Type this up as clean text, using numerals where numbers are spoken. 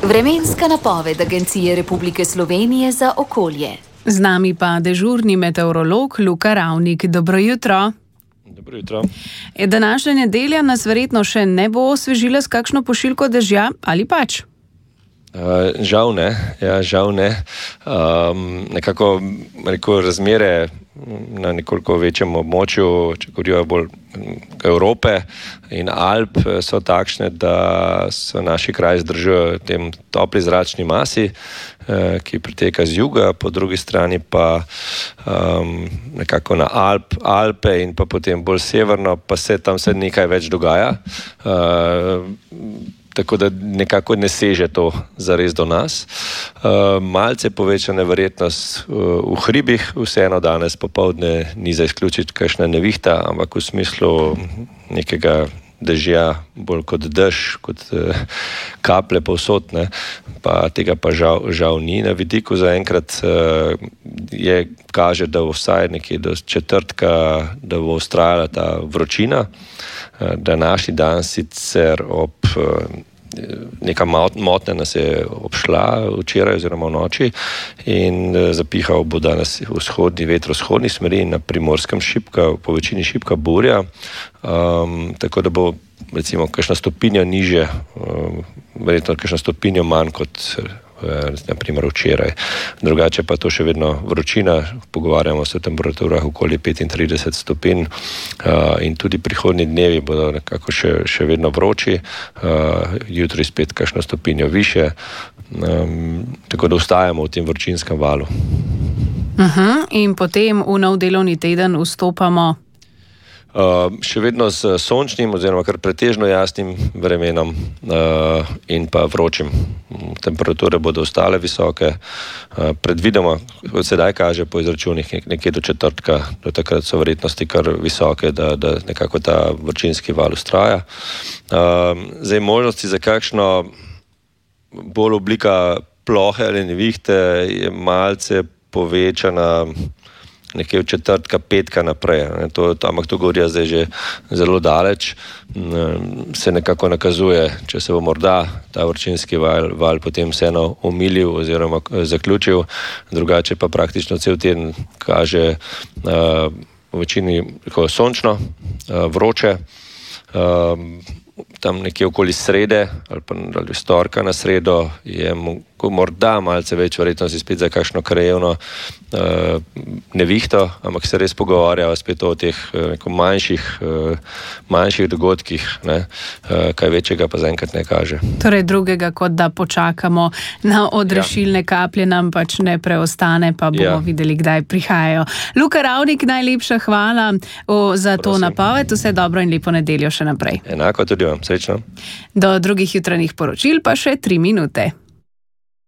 Vremenska napoved Agencije Republike Slovenije za okolje. Z nami pa dežurni meteorolog Luka Ravnik. Dobro jutro. Dobro jutro. Današnja nedelja nas verjetno še ne bo osvežila s kakšno pošiljko dežja, ali pač? Žal ne. Nekako razmere na nekoliko večjem območju, če govorijo bolj Evrope in Alp, so takšne, da so naši kraji zdržujejo tem topli zračni masi, ki priteka z juga, po drugi strani pa nekako na Alpe in pa potem bolj severno, pa se tam nekaj več dogaja. Tako da nekako ne seže to zares do nas. Malce povečana verjetnost v hribih, vseeno danes popoldne ni za izključiti kakšna nevihta, ampak v smislu nekega dežja, bolj kot dež, kot kaplje povsod, ne, pa tega pa žal ni na vidiku. Zaenkrat kaže, da vsaj nekje do četrtka, da bo vztrajala ta vročina. Današnji dan sicer ob neka motnja nas je obšla včeraj oziroma v noči in zapihal bo danes vetro-vzhodni smeri, na Primorskem po večini šibka burja, tako da bo recimo kakšna stopinja nižje, verjetno kakšna stopinja manj kot na primer včeraj. Drugače pa to še vedno vročina, pogovarjamo se o temperaturah okoli 35 stopinj in tudi prihodnji dnevi bodo nekako še vedno vroči, jutri spet kakšno stopinjo više, tako da ostajamo v tem vročinskem valu. In potem v nov delovni teden vstopamo še vedno s sončnim oziroma kar pretežno jasnim vremenom in pa vročim. Temperature bodo ostale visoke, predvidoma, kot sedaj kaže po izračunih, nekje do četrtka, do takrat so verjetnosti kar visoke, da nekako ta vročinski val vztraja. Zdaj možnosti za kakšno bolj oblika plohe ali nevihte je malce povečana nekje od četrtka, petka naprej. Ampak to govorijo zdaj že zelo daleč. Se nekako nakazuje, če se bo morda ta vročinski val potem vseeno omilil oziroma zaključil, drugače pa praktično cel teden kaže v večini sončno, vroče, tam nekje okoli srede ali storka na sredo je morda malce več verjetnosti spet za kakšno krajevno nevihto, ampak se res pogovarjajo spet o teh manjših dogodkih, ne, kaj večjega pa zaenkrat ne kaže. Torej drugega, kot da počakamo na odrešilne kaplje, nam pač ne preostane, pa bomo videli, kdaj prihajajo. Luka Ravnik, najlepša hvala za to napoved, vse dobro in lepo nedeljo še naprej. Enako tudi vam, srečno. Do drugih jutranjih poročil pa še 3 minute.